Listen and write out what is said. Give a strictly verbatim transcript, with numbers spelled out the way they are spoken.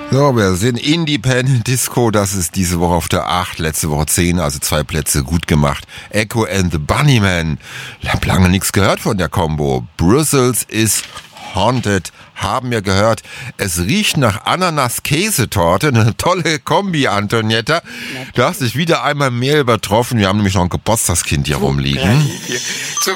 So, wir sind Independent Disco, das ist diese Woche auf der acht, letzte Woche zehn, also zwei Plätze gut gemacht. Echo and the Bunnymen, ich hab lange nichts gehört von der Combo. Brussels is Haunted, haben wir gehört. Es riecht nach Ananas-Käsetorte, eine tolle Kombi, Antonietta. Du hast dich wieder einmal mehr übertroffen, wir haben nämlich noch ein Geburtstagskind hier rumliegen. Zum